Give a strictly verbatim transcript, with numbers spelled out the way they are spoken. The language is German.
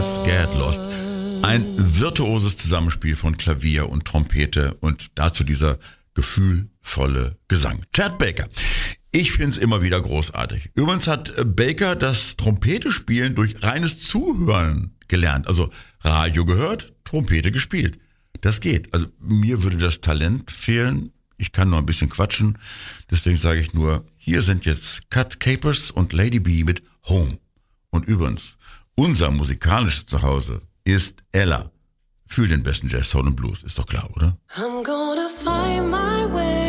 Get Lost. Ein virtuoses Zusammenspiel von Klavier und Trompete und dazu dieser gefühlvolle Gesang. Chet Baker. Ich finde es immer wieder großartig. Übrigens hat Baker das Trompetespielen durch reines Zuhören gelernt. Also Radio gehört, Trompete gespielt. Das geht. Also mir würde das Talent fehlen. Ich kann nur ein bisschen quatschen. Deswegen sage ich nur, hier sind jetzt Cut Capers und Lady B mit Home. Und übrigens, unser musikalisches Zuhause ist Ella. Für den besten Jazz, Soul und Blues. Ist doch klar, oder? I'm gonna find my way.